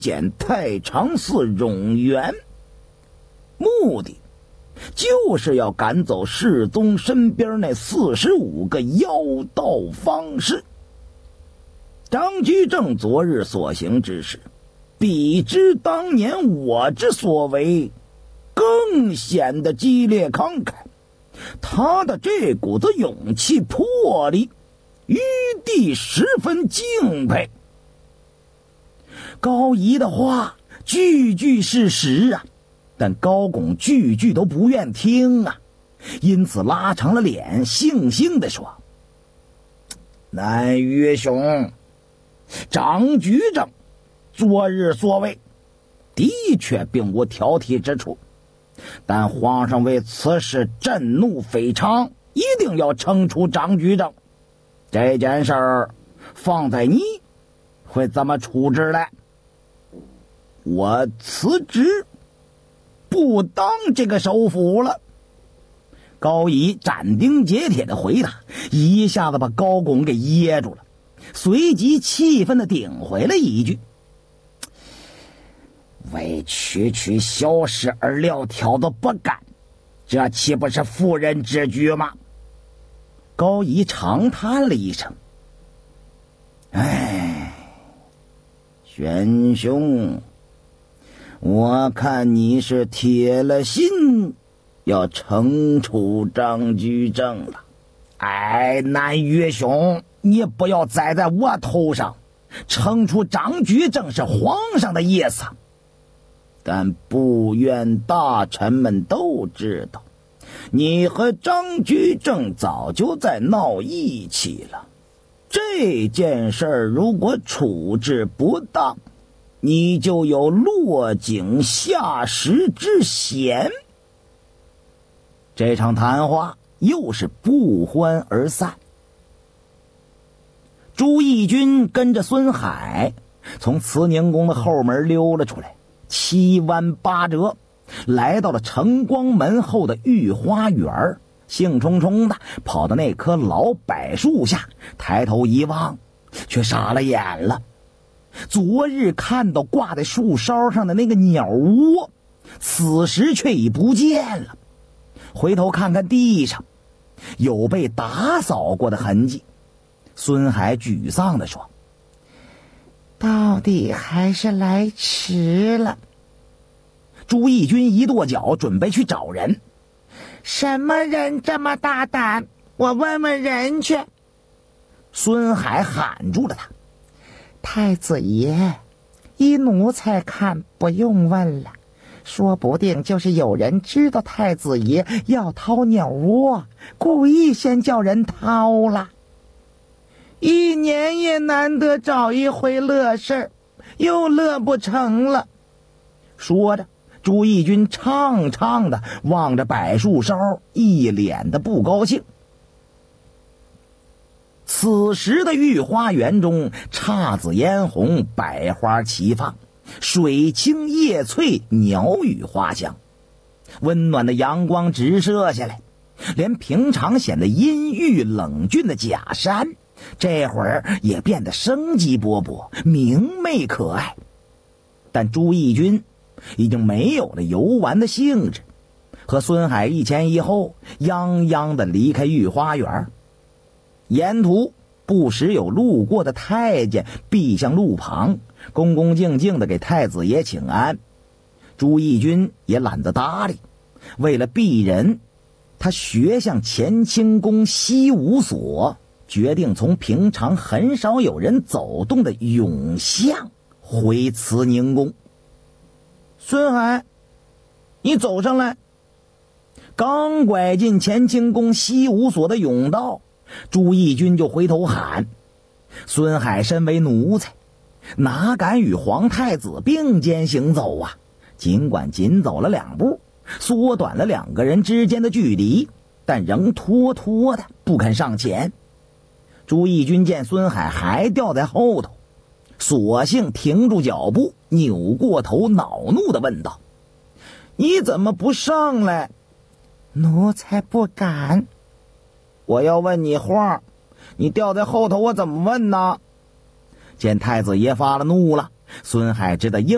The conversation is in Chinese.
建太常寺冗员，目的就是要赶走世宗身边那45个妖道方士。张居正昨日所行之事，比之当年我之所为，更显得激烈慷慨。他的这股子勇气魄力，余弟十分敬佩。高仪的话句句是实啊，但高拱句句都不愿听啊，因此拉长了脸，悻悻地说：“南岳兄，张居正昨日所为的确并无挑剔之处，但皇上为此事震怒非常，一定要惩处张居正。这件事儿放在你会怎么处置呢？”“我辞职，不当这个首辅了。”高仪斩钉截铁的回答，一下子把高拱给噎住了，随即气愤的顶回了一句：“为区区小事而撂挑子不干，这岂不是妇人之举吗？”高仪长叹了一声：“哎，玄兄，我看你是铁了心要惩处张居正了。哎，南岳兄，你不要栽在我头上，惩处张居正是皇上的意思，但不愿大臣们都知道，你和张居正早就在闹义气了。这件事儿如果处置不当，你就有落井下石之嫌。”这场谈话又是不欢而散。朱翊钧跟着孙海从慈宁宫的后门溜了出来，七弯八折来到了承光门后的御花园，兴冲冲的跑到那棵老柏树下，抬头一望，却傻了眼了。昨日看到挂在树梢上的那个鸟窝，此时却已不见了。回头看看地上，有被打扫过的痕迹。孙海沮丧地说：“到底还是来迟了。”朱翊钧一跺脚，准备去找人。“什么人这么大胆？我问问人去。”孙海喊住了他：“太子爷，依奴才看不用问了，说不定就是有人知道太子爷要掏鸟窝，故意先叫人掏了。一年也难得找一回乐事儿，又乐不成了。”说着，朱翊钧怅怅的望着柏树梢，一脸的不高兴。此时的御花园中姹紫嫣红，百花齐放，水清叶翠，鸟语花香，温暖的阳光直射下来，连平常显得阴郁冷峻的假山，这会儿也变得生机勃勃，明媚可爱。但朱翊钧已经没有了游玩的兴致，和孙海一前一后泱泱地离开御花园。沿途不时有路过的太监避向路旁，恭恭敬敬地给太子爷请安。朱翊钧也懒得搭理，为了避人，他学向乾清宫西五所，决定从平常很少有人走动的甬巷回慈宁宫。“孙海，你走上来。”刚拐进乾清宫西五所的甬道，朱翊钧就回头喊。孙海身为奴才，哪敢与皇太子并肩行走啊？尽管紧走了2步，缩短了2个人之间的距离，但仍拖拖的不肯上前。朱翊钧见孙海还掉在后头，索性停住脚步，扭过头，恼怒地问道：“你怎么不上来？”“奴才不敢。”“我要问你话，你掉在后头，我怎么问呢？”见太子爷发了怒了，孙海只得硬